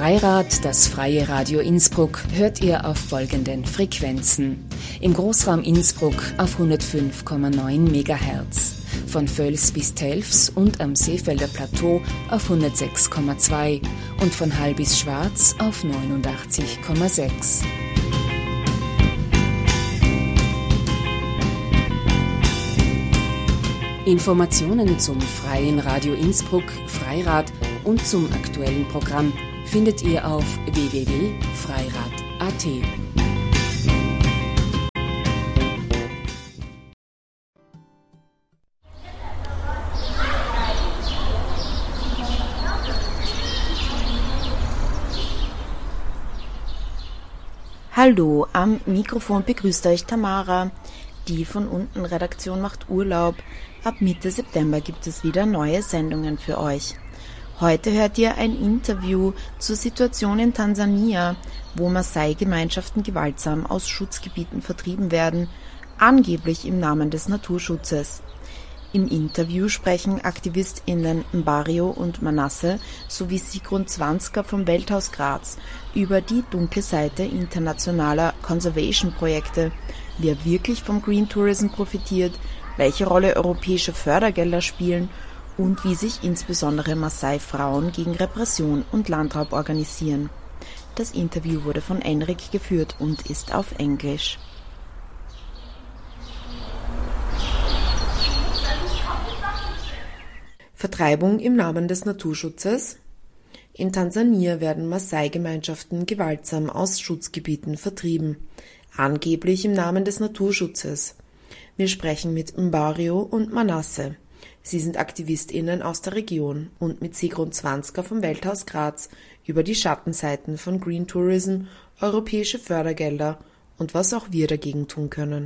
Freirad, das freie Radio Innsbruck, hört ihr auf folgenden Frequenzen. Im Großraum Innsbruck auf 105,9 MHz, von Völs bis Telfs und am Seefelder Plateau auf 106,2 und von Hall bis Schwarz auf 89,6. Informationen zum Freien Radio Innsbruck, Freirad und zum aktuellen Programm findet ihr auf www.freirad.at. Hallo, am Mikrofon begrüßt euch Tamara. Die von unten Redaktion macht Urlaub. Ab Mitte September gibt es wieder neue Sendungen für euch. Heute hört ihr ein Interview zur Situation in Tansania, wo Maasai-Gemeinschaften gewaltsam aus Schutzgebieten vertrieben werden, angeblich im Namen des Naturschutzes. Im Interview sprechen AktivistInnen Mbario und Manasse sowie Sigrun Zwanzger vom Welthaus Graz über die dunkle Seite internationaler Conservation-Projekte, wer wirklich vom Green Tourism profitiert, welche Rolle europäische Fördergelder spielen und wie sich insbesondere Maasai-Frauen gegen Repression und Landraub organisieren. Das Interview wurde von Enrik geführt und ist auf Englisch. Vertreibung im Namen des Naturschutzes? In Tansania werden Maasai-Gemeinschaften gewaltsam aus Schutzgebieten vertrieben, angeblich im Namen des Naturschutzes. Wir sprechen mit Mbario und Manasse. Sie sind AktivistInnen aus der Region und mit Sigrun Zwanzger vom Welthaus Graz über die Schattenseiten von Green Tourism, europäische Fördergelder und was auch wir dagegen tun können.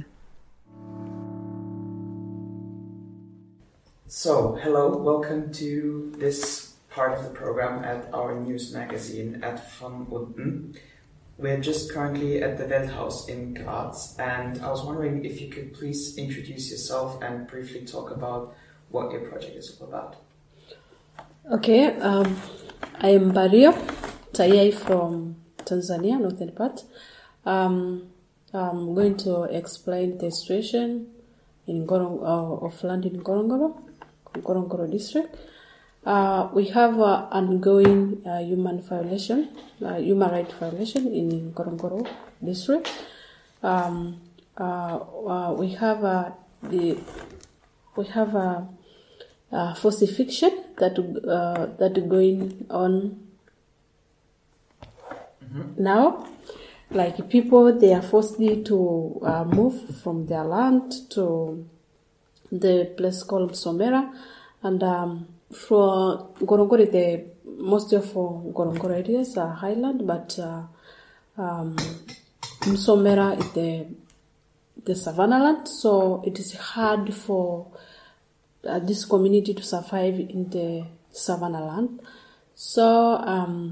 So, hello, welcome to this part of the program at our news magazine at Von Unten. We're just currently at the Welthaus in Graz, and I was wondering if you could please introduce yourself and briefly talk about what your project is all about. Okay, I am Bario Tayai from Tanzania, northern part. I'm going to explain the situation in of land in Ngorongoro district. We have ongoing human rights violation in Ngorongoro district. We have falsification that going on now. Like people, they are forced to move from their land to the place called Somera, and for Ngorongoro, most of Ngorongoro areas are highland, but Somera is the savanna land, so it is hard for this community to survive in the savanna land. So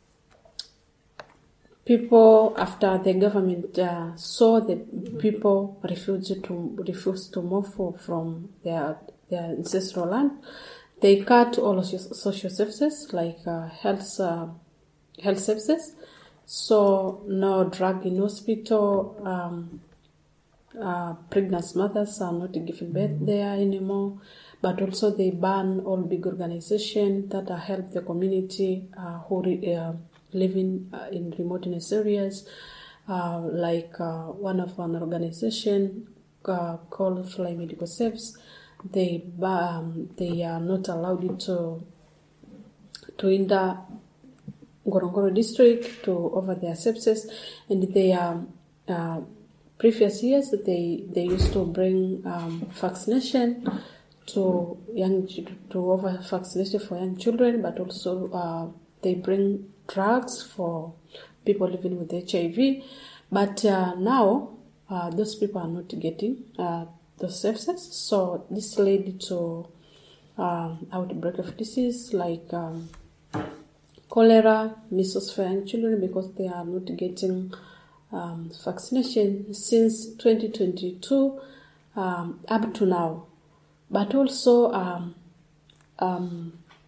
people, after the government saw that people refused to move from their ancestral land, they cut all of social services like health services. So no drug in hospital. Pregnant mothers are not giving birth there anymore. But also they ban all big organizations that help the community who living in remoteness areas, like one of an organization called Fly Medical Service. They are not allowed to enter Ngorongoro district to offer their services, and they are previous years they used to bring vaccination to offer vaccination for young children, but also they bring drugs for people living with HIV. But now those people are not getting those services, so this led to outbreak of disease like cholera, measles for young children, because they are not getting vaccination since 2022 up to now. But also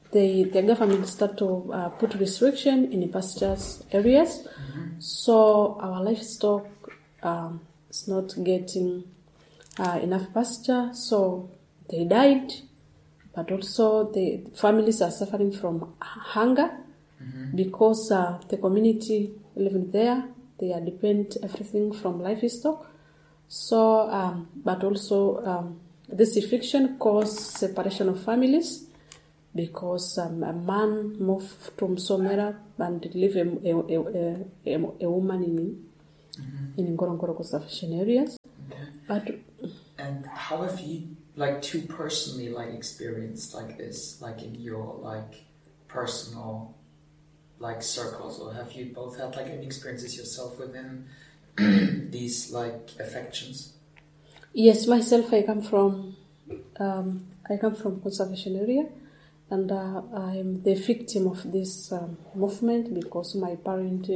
the government start to put restriction in the pastures areas. So our livestock is not getting enough pasture, so they died. But also the families are suffering from hunger because the community living there, they are depend everything from livestock. So, but also this eviction caused separation of families because a man moved to Msomera and leave a woman in Ngorongoro conservation areas. Okay. And how have you, two personally, experienced this, in your personal circles, or have you both had any experiences yourself within these affections? Yes, myself, I come from conservation area, and I am the victim of this movement because my parent,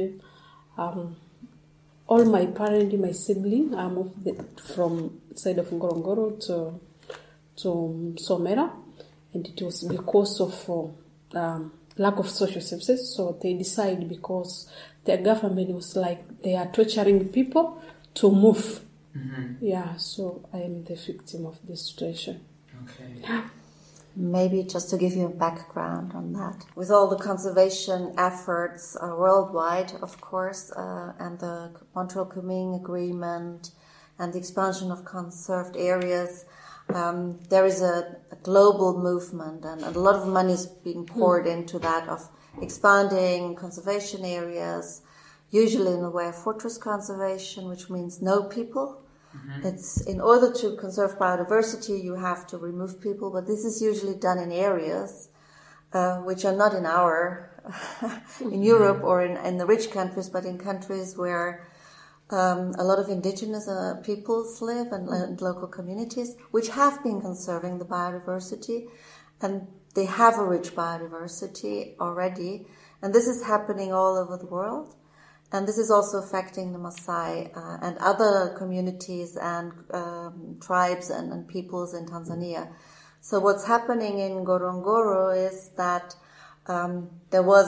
all my parent, my sibling, are moved from side of Ngorongoro to Somera, and it was because of lack of social services. So they decided, because their government was they are torturing people to move. Yeah, so I am the victim of this situation. Okay. Maybe just to give you a background on that. With all the conservation efforts worldwide, of course, and the Montreal Kunming Agreement and the expansion of conserved areas, there is a global movement, and a lot of money is being poured into that, of expanding conservation areas, usually in the way of fortress conservation, which means no people. It's in order to conserve biodiversity, you have to remove people, but this is usually done in areas which are not in Europe or in the rich countries, but in countries where a lot of indigenous peoples live and local communities, which have been conserving the biodiversity, and they have a rich biodiversity already, and this is happening all over the world. And this is also affecting the Maasai and other communities and tribes and peoples in Tanzania. So what's happening in Ngorongoro is that there was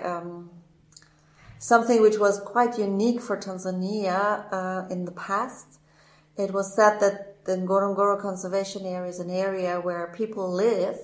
something which was quite unique for Tanzania in the past. It was said that the Ngorongoro Conservation Area is an area where people live.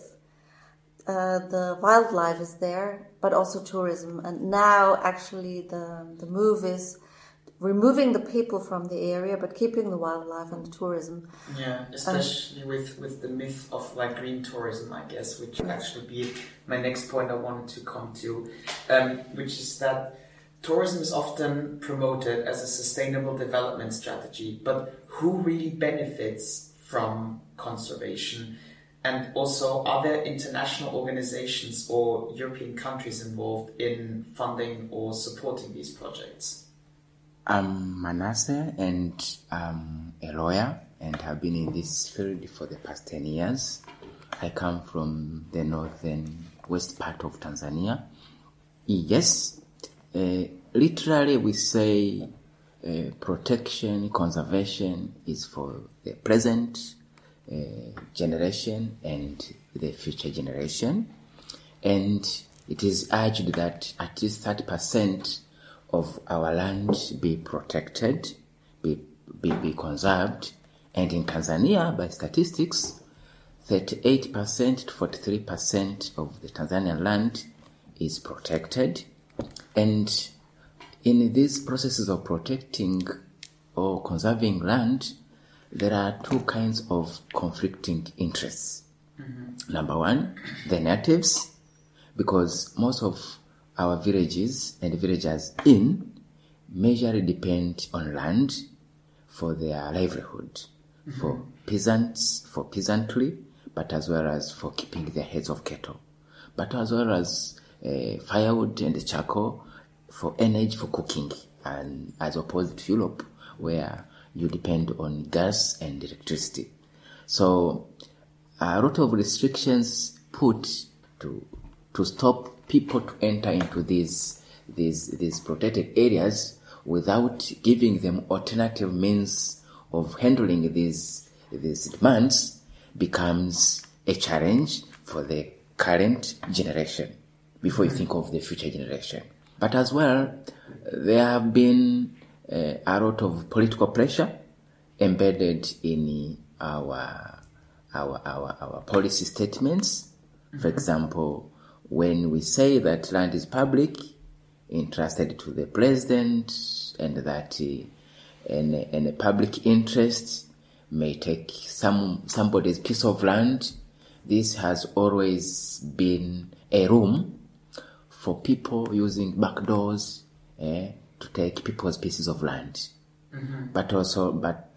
The wildlife is there, but also tourism. And now, actually, the move is removing the people from the area, but keeping the wildlife and the tourism. Yeah, especially with the myth of green tourism, I guess, which would actually be my next point I wanted to come to, which is that tourism is often promoted as a sustainable development strategy, but who really benefits from conservation? And also, are there international organizations or European countries involved in funding or supporting these projects? I'm Manasseh, and I'm a lawyer and have been in this field for the past 10 years. I come from the northern west part of Tanzania. Yes, literally we say protection, conservation is for the present generation and the future generation, and it is urged that at least 30% of our land be protected, be conserved. And in Tanzania, by statistics, 38% to 43% of the Tanzanian land is protected. And in these processes of protecting or conserving land, there are two kinds of conflicting interests. Number one, the natives, because most of our villages and villagers majorly depend on land for their livelihood, for peasantry, but as well as for keeping their heads of cattle, but as well as firewood and charcoal for energy for cooking, and as opposed to Europe, where you depend on gas and electricity. So a lot of restrictions put to stop people to enter into these protected areas without giving them alternative means of handling these demands becomes a challenge for the current generation before you think of the future generation. But as well, there have been a lot of political pressure embedded in our policy statements. For example, when we say that land is public, entrusted to the president, and that a public interest may take somebody's piece of land, this has always been a room for people using back doors to take people's pieces of land. But